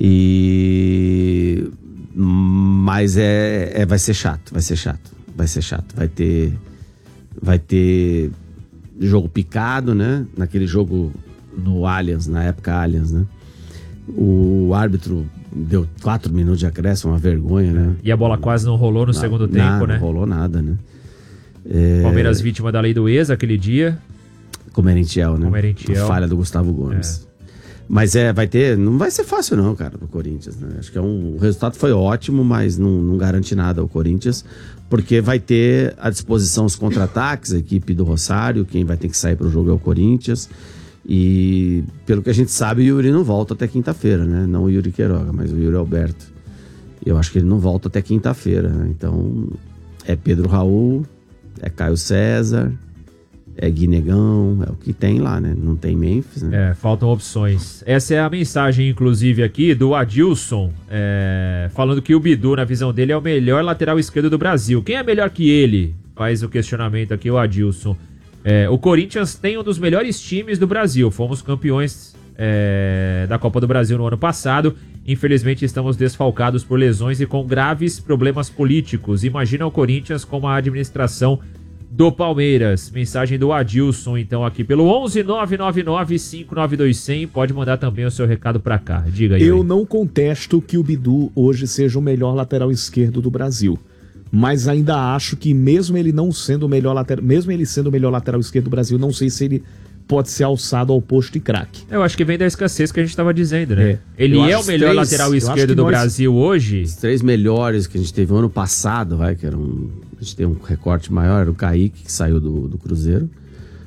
E mas é, é vai ser chato, vai ser chato, vai ser chato, vai ter vai ter jogo picado, né? Naquele jogo no Allianz, na época Allianz, né? O árbitro deu quatro minutos de acréscimo, uma vergonha, né? E a bola quase não rolou no Na- segundo nada, tempo, né? Não rolou nada, né? Palmeiras vítima da lei do ex aquele dia. Com o Merentiel, né? Com o Merentiel. A falha do Gustavo Gomes. Mas é, vai ter. Não vai ser fácil, não, cara, pro Corinthians, né? Acho que é um, o resultado foi ótimo, mas não, não garante nada ao Corinthians, porque vai ter à disposição os contra-ataques, a equipe do Rosário, quem vai ter que sair pro jogo é o Corinthians. E pelo que a gente sabe, o Yuri não volta até quinta-feira, né? Não o Yuri Queiroga, mas o Yuri Alberto. Eu acho que ele não volta até quinta-feira, né? Então é Pedro Raul, é Caio César, é Guinegão, é o que tem lá, né? Não tem Memphis, né? É, faltam opções. Essa é a mensagem, inclusive, aqui do Adilson, é, falando que o Bidu, na visão dele, é o melhor lateral esquerdo do Brasil. Quem é melhor que ele? Faz o questionamento aqui o Adilson. É, o Corinthians tem um dos melhores times do Brasil. Fomos campeões é, da Copa do Brasil no ano passado. Infelizmente estamos desfalcados por lesões e com graves problemas políticos. Imagina o Corinthians com a administração do Palmeiras. Mensagem do Adilson, então, aqui pelo onze nove nove nove cinco nove dois zero zero. Pode mandar também o seu recado pra cá. Diga aí. Eu Yuri. não contesto que o Bidu hoje seja o melhor lateral esquerdo do Brasil. Mas ainda acho que mesmo ele não sendo o melhor lateral, mesmo ele sendo o melhor lateral esquerdo do Brasil, não sei se ele pode ser alçado ao posto de craque. Eu acho que vem da escassez que a gente tava dizendo, né? É. Ele Eu é acho o melhor três- lateral eu acho esquerdo que do nós- Brasil hoje. Os três melhores que a gente teve no ano passado, vai, que era um. A gente tem um recorte maior, era o Kaique, que saiu do, do Cruzeiro.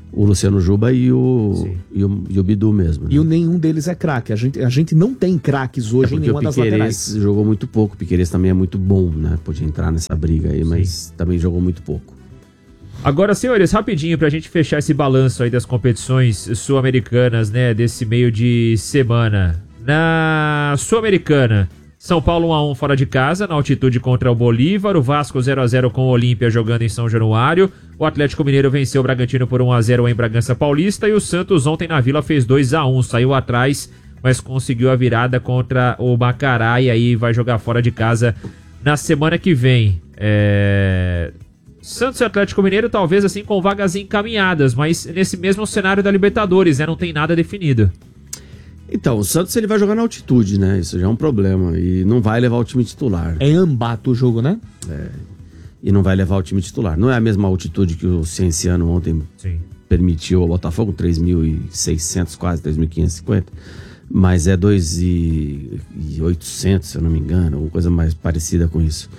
o Luciano Juba e o, e o, e o Bidu mesmo. Né? E o nenhum deles é craque. A gente, a gente não tem craques hoje é em nenhuma das laterais. O jogou muito pouco. O Piquerez também é muito bom, né? Podia entrar nessa briga aí, Sim. mas também jogou muito pouco. Agora, senhores, rapidinho pra gente fechar esse balanço aí das competições sul-americanas, né? Desse meio de semana. Na Sul-Americana, São Paulo um a um fora de casa, na altitude contra o Bolívar. O Vasco zero a zero com o Olímpia jogando em São Januário. O Atlético Mineiro venceu o Bragantino por um a zero em Bragança Paulista. E o Santos ontem na Vila fez dois a um, saiu atrás, mas conseguiu a virada contra o Macará. E aí vai jogar fora de casa na semana que vem. É... Santos e Atlético Mineiro talvez assim com vagas encaminhadas, mas nesse mesmo cenário da Libertadores, né? Não tem nada definido. Então, o Santos ele vai jogar na altitude, né? Isso já é um problema. E não vai levar o time titular. É em Ambato o jogo, né? É. E não vai levar o time titular. Não é a mesma altitude que o Cienciano ontem Sim. permitiu ao Botafogo, três mil e seiscentos, quase três mil quinhentos e cinquenta. Mas é dois mil e oitocentos, se eu não me engano, alguma coisa mais parecida com isso.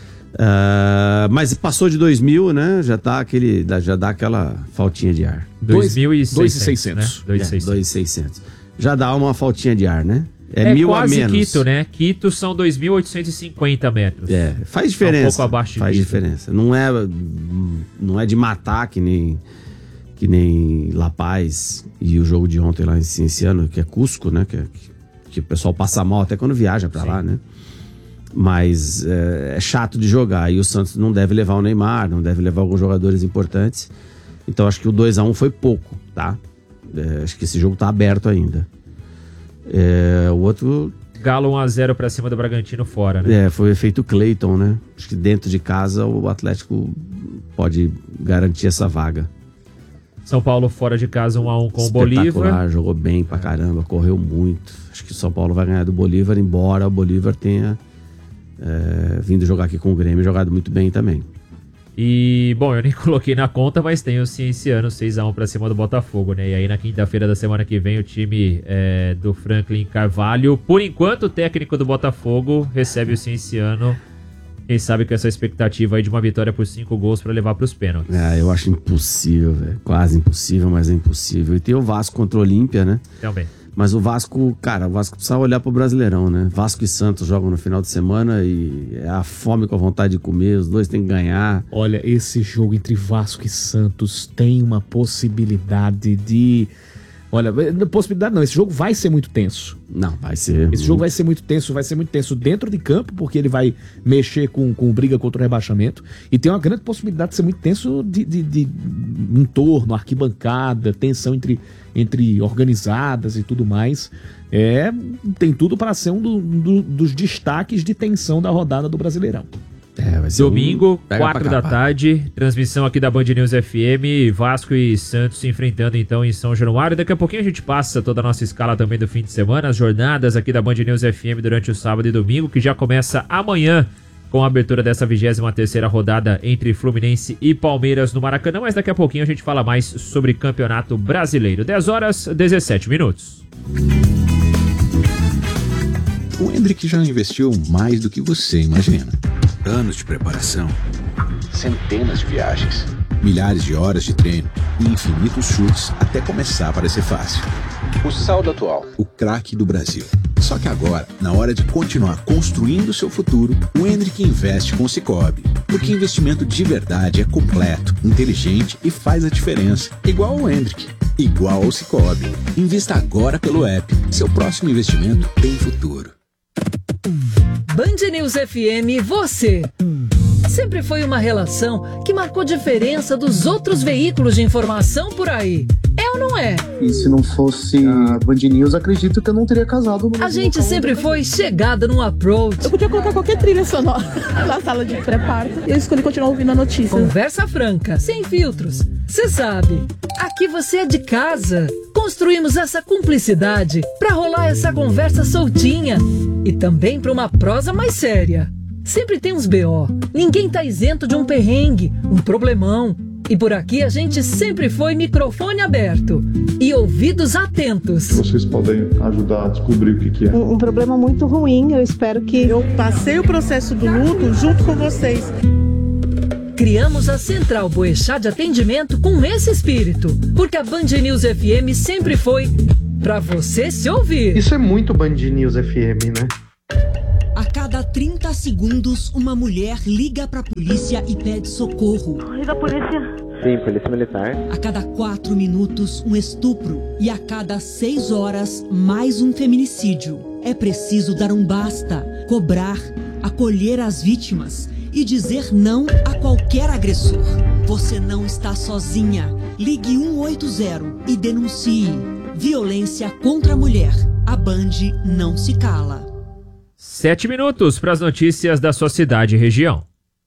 Uh, mas passou de dois mil, né? Já, tá aquele, já dá aquela faltinha de ar. dois mil e seiscentos, né? dois mil e seiscentos. Já dá uma faltinha de ar, né? É, é mil quase a menos. Quito, né? Quito são dois mil oitocentos e cinquenta metros. É, faz diferença. É um pouco abaixo de Faz Quito. diferença. Não é, não é de matar que nem, que nem La Paz e o jogo de ontem lá em Cienciano, que é Cusco, né? Que, que o pessoal passa mal até quando viaja pra Sim. lá, né? Mas é, é chato de jogar. E o Santos não deve levar o Neymar, não deve levar alguns jogadores importantes. Então acho que o dois a um foi pouco, tá? É, acho que esse jogo tá aberto ainda. É, o outro... Galo um a zero pra cima do Bragantino fora, né? É, foi o efeito Clayton, né? Acho que dentro de casa o Atlético pode garantir essa vaga. São Paulo fora de casa um a um com o Bolívar. Jogou bem pra caramba, correu muito. Acho que o São Paulo vai ganhar do Bolívar, embora o Bolívar tenha é, vindo jogar aqui com o Grêmio e jogado muito bem também. E, bom, eu nem coloquei na conta, mas tem o Cienciano seis a um pra cima do Botafogo, né? E aí na quinta-feira da semana que vem o time é, do Franklin Carvalho, por enquanto o técnico do Botafogo recebe o Cienciano. Quem sabe com essa expectativa aí de uma vitória por cinco gols pra levar pros pênaltis. É, eu acho impossível, velho. Quase impossível, mas é impossível. E tem o Vasco contra o Olímpia, né? Também. Mas o Vasco, cara, o Vasco precisa olhar pro Brasileirão, né? Vasco e Santos jogam no final de semana e é a fome com a vontade de comer, os dois têm que ganhar. Olha, esse jogo entre Vasco e Santos tem uma possibilidade de... Olha, possibilidade não, esse jogo vai ser muito tenso. Não, vai ser... Esse muito... jogo vai ser muito tenso, vai ser muito tenso dentro de campo, porque ele vai mexer com, com briga contra o rebaixamento, e tem uma grande possibilidade de ser muito tenso de, de, de entorno, arquibancada, tensão entre, entre organizadas e tudo mais. É, tem tudo para ser um do, do, dos destaques de tensão da rodada do Brasileirão. É, vai ser Domingo, um... quatro da tarde, transmissão aqui da Band News F M, Vasco e Santos se enfrentando então em São Januário. Daqui a pouquinho a gente passa toda a nossa escala também do fim de semana, as jornadas aqui da Band News F M durante o sábado e domingo, que já começa amanhã com a abertura dessa vigésima terceira rodada entre Fluminense e Palmeiras no Maracanã, mas daqui a pouquinho a gente fala mais sobre Campeonato Brasileiro. dez horas, dezessete minutos. O Hendrick já investiu mais do que você imagina. Anos de preparação, centenas de viagens, milhares de horas de treino e infinitos chutes até começar a parecer fácil. O saldo atual, o craque do Brasil. Só que agora, na hora de continuar construindo seu futuro, o Hendrick investe com o Sicoob. Porque investimento de verdade é completo, inteligente e faz a diferença. Igual ao Hendrick, igual ao Sicoob. Invista agora pelo app. Seu próximo investimento tem futuro. Band News F M, você. Sempre foi uma relação que marcou diferença dos outros veículos de informação por aí. É ou não é? E se não fosse a Band News, acredito que eu não teria casado. A gente sempre foi chegada num approach. Eu podia colocar qualquer trilha sonora na sala de pré-parto e eu escolhi continuar ouvindo a notícia. Conversa franca, sem filtros. Você sabe, aqui você é de casa. Construímos essa cumplicidade pra rolar essa conversa soltinha e também pra uma prosa mais séria. Sempre tem uns B O. Ninguém tá isento de um perrengue, um problemão. E por aqui a gente sempre foi microfone aberto e ouvidos atentos. Vocês podem ajudar a descobrir o que, que é. Um, um problema muito ruim, eu espero que... Eu passei o processo do luto junto com vocês. criamos a Central Boechat de atendimento com esse espírito, porque a Band News F M sempre foi pra você se ouvir. Isso é muito Band News F M, né? A cada trinta segundos, uma mulher liga pra polícia e pede socorro. Liga a polícia. Sim, polícia militar. A cada quatro minutos, um estupro. E a cada seis horas, mais um feminicídio. É preciso dar um basta, cobrar, acolher as vítimas e dizer não a qualquer agressor. Você não está sozinha. Ligue um oito zero e denuncie. Violência contra a mulher. A Band não se cala. Sete minutos para as notícias da sua cidade e região.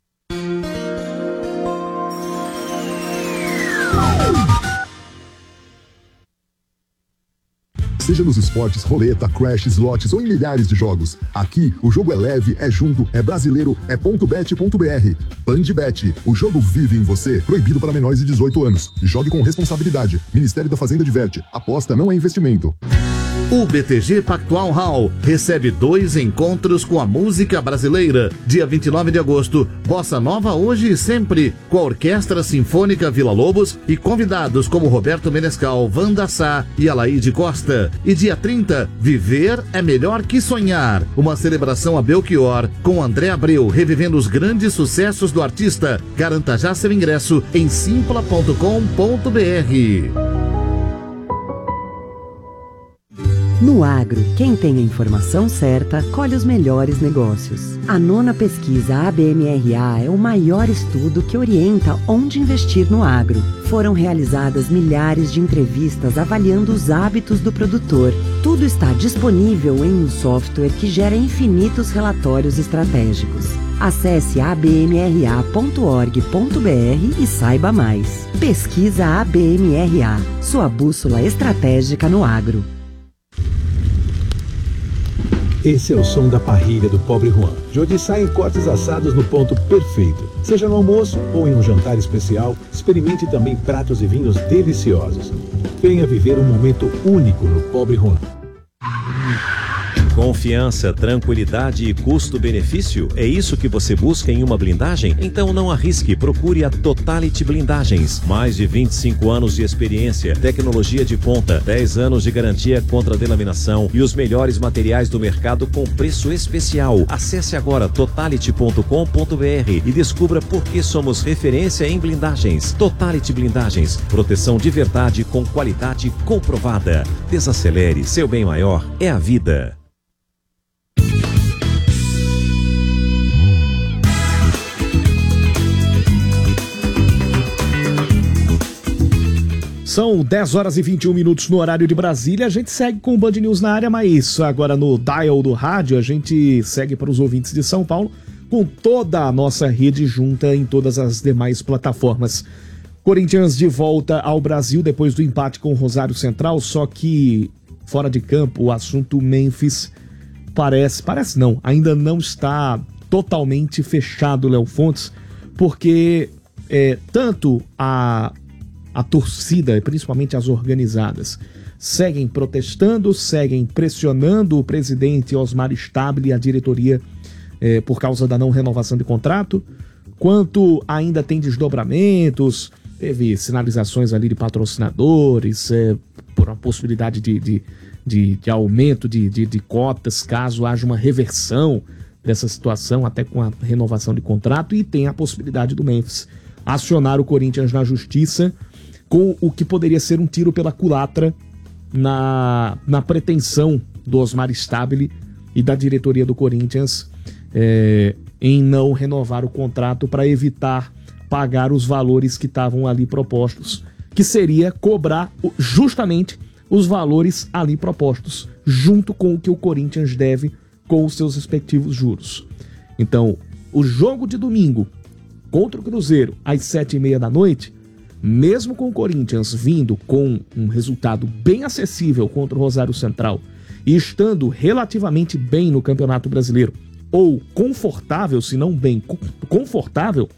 Seja nos esportes, roleta, crash, slots ou em milhares de jogos. Aqui, o jogo é leve, é junto, é brasileiro, é ponto bet ponto b r. BandBet, o jogo vive em você. Proibido para menores de dezoito anos. Jogue com responsabilidade. Ministério da Fazenda adverte. Aposta não é investimento. O B T G Pactual Hall recebe dois encontros com a música brasileira. Dia vinte e nove de agosto, Bossa Nova Hoje e Sempre, com a Orquestra Sinfônica Vila Lobos e convidados como Roberto Menescal, Wanda Sá e Alaide Costa. E dia trinta, Viver é Melhor que Sonhar, uma celebração a Belchior, com André Abreu, revivendo os grandes sucessos do artista. Garanta já seu ingresso em simpla ponto com ponto b r. No agro, quem tem a informação certa, colhe os melhores negócios. A nona pesquisa A B M R A é o maior estudo que orienta onde investir no agro. Foram realizadas milhares de entrevistas avaliando os hábitos do produtor. Tudo está disponível em um software que gera infinitos relatórios estratégicos. Acesse a b m r a ponto org ponto b r e saiba mais. Pesquisa A B M R A, sua bússola estratégica no agro. Esse é o som da parrilha do Pobre Juan, de onde saem cortes assados no ponto perfeito. Seja no almoço ou em um jantar especial, experimente também pratos e vinhos deliciosos. Venha viver um momento único no Pobre Juan. Confiança, tranquilidade e custo-benefício? É isso que você busca em uma blindagem? Então não arrisque, procure a Totality Blindagens. Mais de vinte e cinco anos de experiência, tecnologia de ponta, dez anos de garantia contra delaminação e os melhores materiais do mercado com preço especial. Acesse agora totality ponto com ponto b r e descubra por que somos referência em blindagens. Totality Blindagens, proteção de verdade com qualidade comprovada. Desacelere, seu bem maior é a vida. São dez horas e vinte e um minutos no horário de Brasília. A gente segue com o Band News na área, mas agora no dial do rádio a gente segue para os ouvintes de São Paulo com toda a nossa rede junta em todas as demais plataformas. Corinthians de volta ao Brasil depois do empate com o Rosário Central, só que fora de campo o assunto Memphis parece, parece não, ainda não está totalmente fechado, Léo Fontes, porque é, tanto a A torcida, principalmente as organizadas, seguem protestando, seguem pressionando o presidente Osmar Stabile e a diretoria eh, por causa da não renovação de contrato, quanto ainda tem desdobramentos, teve sinalizações ali de patrocinadores, eh, por uma possibilidade de, de, de, de aumento de, de, de cotas, caso haja uma reversão dessa situação, até com a renovação de contrato, e tem a possibilidade do Memphis acionar o Corinthians na justiça, com o que poderia ser um tiro pela culatra na, na pretensão do Osmar Stabile e da diretoria do Corinthians é, em não renovar o contrato para evitar pagar os valores que estavam ali propostos, que seria cobrar justamente os valores ali propostos, junto com o que o Corinthians deve com os seus respectivos juros. Então, o jogo de domingo contra o Cruzeiro às sete e meia da noite, mesmo com o Corinthians vindo com um resultado bem acessível contra o Rosário Central e estando relativamente bem no Campeonato Brasileiro, ou confortável, se não bem confortável,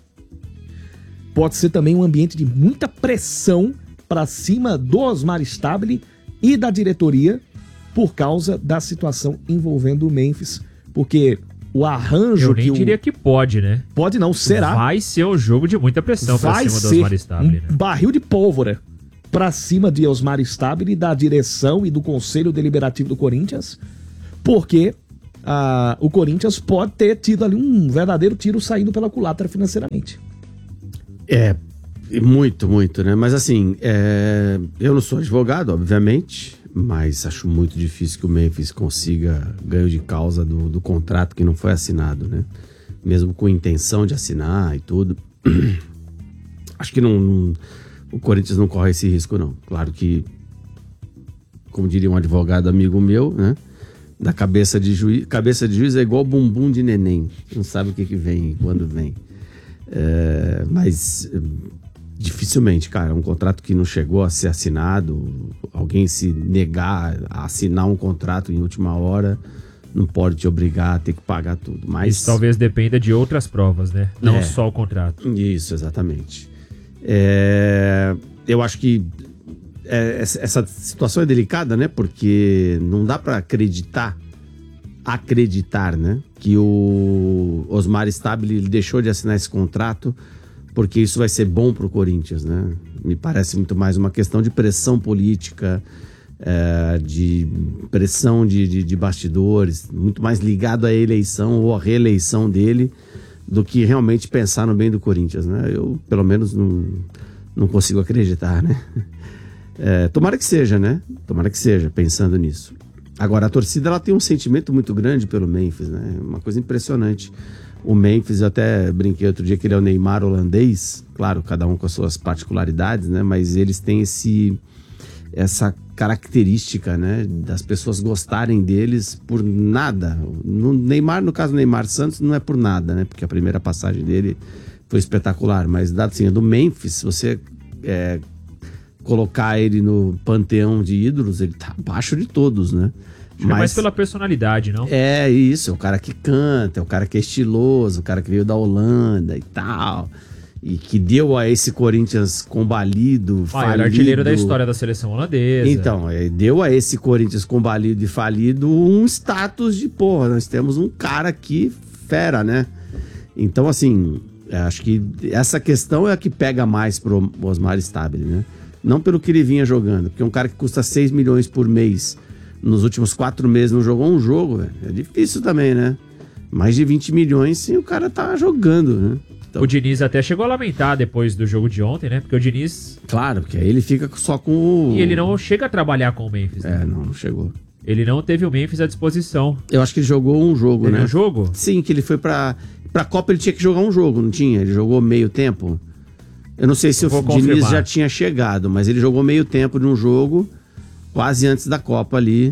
pode ser também um ambiente de muita pressão para cima do Osmar Stabile e da diretoria por causa da situação envolvendo o Memphis, porque o arranjo Eu nem que diria o... que pode, né? Pode não, será? Vai ser um jogo de muita pressão pra Vai cima do ser Osmar Stabile, né? um barril de pólvora pra cima de Osmar Stabile, da direção e do Conselho Deliberativo do Corinthians, porque ah, o Corinthians pode ter tido ali um verdadeiro tiro saindo pela culatra financeiramente. É, muito, muito, né? Mas assim, é... eu não sou advogado, obviamente, mas acho muito difícil que o Memphis consiga ganho de causa do, do contrato que não foi assinado, né? Mesmo com intenção de assinar e tudo. Acho que não, não, o Corinthians não corre esse risco, não. Claro que, como diria um advogado amigo meu, né? Da cabeça de juiz, cabeça de juiz é igual bumbum de neném. Não sabe o que, que vem e quando vem. É, mas dificilmente, cara, um contrato que não chegou a ser assinado, alguém se negar a assinar um contrato em última hora, não pode te obrigar a ter que pagar tudo. Mas isso talvez dependa de outras provas, né? Não é, só o contrato. Isso, exatamente. É, eu acho que é, essa situação é delicada, né? Porque não dá para acreditar, acreditar, né? Que o Osmar Stabile deixou de assinar esse contrato porque isso vai ser bom pro Corinthians, né? Me parece muito mais uma questão de pressão política, é, de pressão de, de, de bastidores, muito mais ligado à eleição ou à reeleição dele do que realmente pensar no bem do Corinthians, né? Eu, pelo menos, não, não consigo acreditar, né? É, tomara que seja, né? Tomara que seja, pensando nisso. Agora, a torcida ela tem um sentimento muito grande pelo Memphis, né? Uma coisa impressionante. O Memphis, eu até brinquei outro dia que ele é o Neymar holandês. Claro, cada um com as suas particularidades, né? Mas eles têm esse, essa característica, né? Das pessoas gostarem deles por nada. No Neymar, no caso do Neymar Santos, não é por nada, né? Porque a primeira passagem dele foi espetacular. Mas, dado assim, do Memphis, se você é, colocar ele no panteão de ídolos, ele tá abaixo de todos, né? Mas, é mais pela personalidade, não? É isso, é o cara que canta, é o cara que é estiloso, o cara que veio da Holanda e tal, e que deu a esse Corinthians combalido, ah, falido. Ele é artilheiro da história da seleção holandesa. Então, é, deu a esse Corinthians combalido e falido um status de, porra, nós temos um cara aqui fera, né? Então, assim, acho que essa questão é a que pega mais pro Osmar Stabile, né? Não pelo que ele vinha jogando, porque um cara que custa seis milhões por mês nos últimos quatro meses não jogou um jogo, velho. É difícil também, né? Mais de vinte milhões sim, o cara tá jogando, né? Então... O Diniz até chegou a lamentar depois do jogo de ontem, né? Porque o Diniz... Claro, porque aí ele fica só com o... E ele não chega a trabalhar com o Memphis, né? É, não, não chegou. Ele não teve o Memphis à disposição. Eu acho que ele jogou um jogo, Teve né? um jogo? Sim, que ele foi pra... Pra Copa ele tinha que jogar um jogo, não tinha? Ele jogou meio tempo. Eu não sei se o Diniz já tinha chegado, mas ele jogou meio tempo de um jogo, quase antes da Copa ali.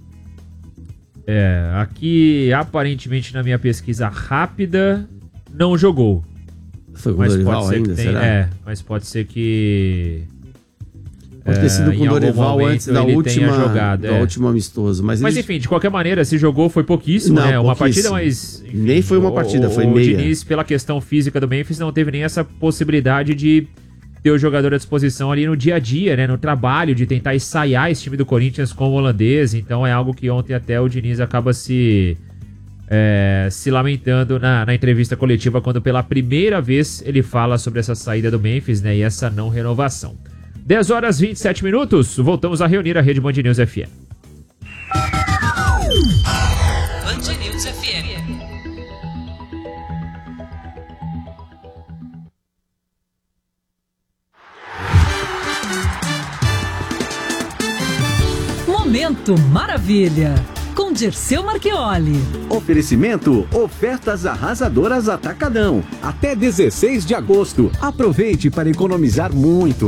É, aqui aparentemente na minha pesquisa rápida não jogou. Foi com o Dorival ainda, tem, será? É, mas pode ser que... Pode ter sido é, com o Dorival antes da última, jogado, da é. última amistoso. Mas, mas eles... enfim, de qualquer maneira, se jogou foi pouquíssimo, não, né? Uma pouquíssimo. partida, mas... Enfim, nem foi uma partida, o, foi o meia. O Diniz, pela questão física do Memphis, não teve nem essa possibilidade de ter o jogador à disposição ali no dia a dia, né? No trabalho, de tentar ensaiar esse time do Corinthians com o holandês. Então é algo que ontem até o Diniz acaba se... É, se lamentando na, na entrevista coletiva quando pela primeira vez ele fala sobre essa saída do Memphis, né, e essa não renovação. dez horas e vinte e sete minutos, voltamos a reunir a Rede Band News F M. Band News F M. Momento Maravilha, com Dirceu Marchioli. Oferecimento, ofertas arrasadoras Atacadão. Até dezesseis de agosto. Aproveite para economizar muito.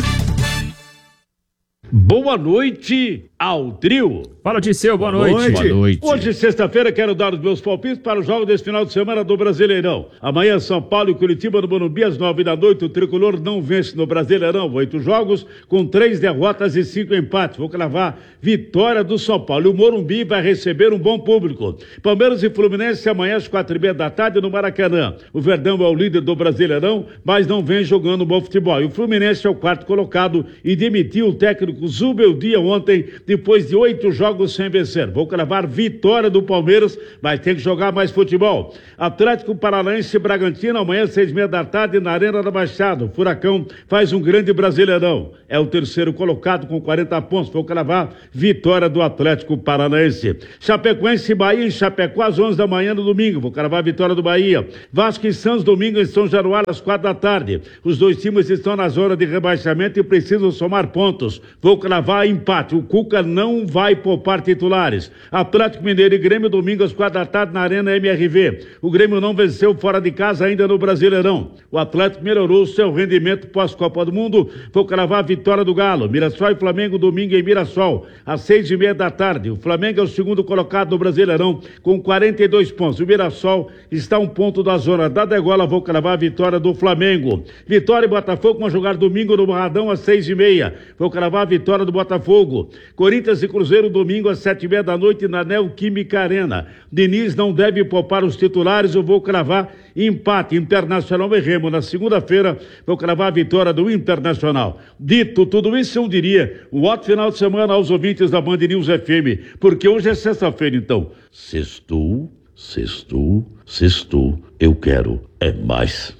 Boa noite ao trio. Fala, Dirceu, boa noite. noite. Boa noite. Hoje, sexta-feira, quero dar os meus palpites para o jogo desse final de semana do Brasileirão. Amanhã, São Paulo e Curitiba no Morumbi, às nove da noite. O tricolor não vence no Brasileirão. Oito jogos, com três derrotas e cinco empates. Vou cravar vitória do São Paulo. E o Morumbi vai receber um bom público. Palmeiras e Fluminense amanhã às quatro e meia da tarde no Maracanã. O Verdão é o líder do Brasileirão, mas não vem jogando bom futebol. E o Fluminense é o quarto colocado e demitiu o técnico Zubeldia ontem, depois de oito jogos sem vencer. Vou cravar vitória do Palmeiras, mas tem que jogar mais futebol. Atlético Paranaense e Bragantino, amanhã, seis e meia da tarde, na Arena da Baixada. O Furacão faz um grande Brasileirão. É o terceiro colocado com quarenta pontos. Vou cravar vitória do Atlético Paranaense. Chapecoense e Bahia em Chapecó às onze da manhã no domingo. Vou cravar vitória do Bahia. Vasco e Santos domingo em São Januário às quatro da tarde. Os dois times estão na zona de rebaixamento e precisam somar pontos. Vou cravar empate. O Cuca não vai poupar titulares. Atlético Mineiro e Grêmio domingo às quatro da tarde na Arena M R V. O Grêmio não venceu fora de casa ainda no Brasileirão. O Atlético melhorou seu rendimento pós-Copa do Mundo. Vou cravar a vitória do Galo. Mirassol e Flamengo domingo em Mirassol às seis e meia da tarde. O Flamengo é o segundo colocado no Brasileirão com quarenta e dois pontos. O Mirassol está a um ponto da zona da degola. Vou cravar a vitória do Flamengo. Vitória e Botafogo vão jogar domingo no Barradão às seis e meia. Vou cravar a vitória do Botafogo. Corinthians e Cruzeiro domingo às sete e meia da noite na Neoquímica Arena. Diniz não deve poupar os titulares. Eu vou cravar empate. Internacional e Remo na segunda-feira. Vou cravar a vitória do Internacional. Dito tudo isso, eu diria um ótimo final de semana aos ouvintes da Band News F M, porque hoje é sexta-feira, então. Sextou, sextou, sextou. Eu quero é mais.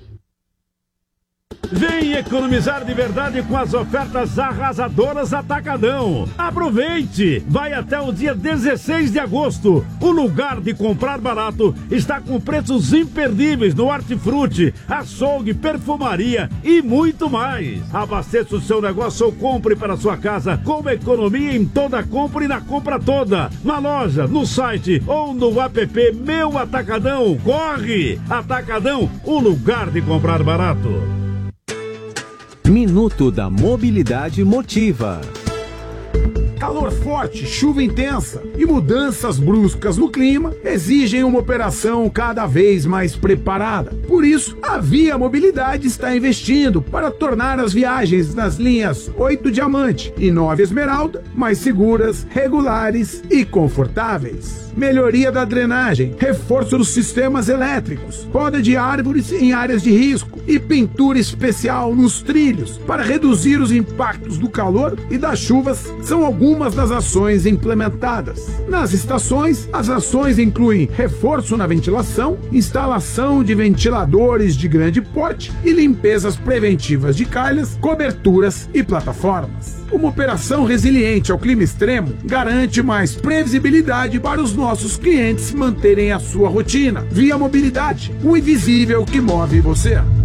Vem economizar de verdade com as ofertas arrasadoras Atacadão. Aproveite! Vai até o dia dezesseis de agosto. O lugar de comprar barato está com preços imperdíveis no hortifruti, açougue, perfumaria e muito mais. Abasteça o seu negócio ou compre para sua casa com economia em toda compra e na compra toda. Na loja, no site ou no app Meu Atacadão. Corre! Atacadão, o lugar de comprar barato. Minuto da Mobilidade Motiva. Calor forte, chuva intensa e mudanças bruscas no clima exigem uma operação cada vez mais preparada. Por isso, a Via Mobilidade está investindo para tornar as viagens nas linhas oito Diamante e nove Esmeralda mais seguras, regulares e confortáveis. Melhoria da drenagem, reforço dos sistemas elétricos, poda de árvores em áreas de risco e pintura especial nos trilhos para reduzir os impactos do calor e das chuvas são algumas das ações implementadas. Nas estações, as ações incluem reforço na ventilação, instalação de ventiladores de grande porte e limpezas preventivas de calhas, coberturas e plataformas. Uma operação resiliente ao clima extremo garante mais previsibilidade para os nossos clientes manterem a sua rotina. Via Mobilidade, o invisível que move você.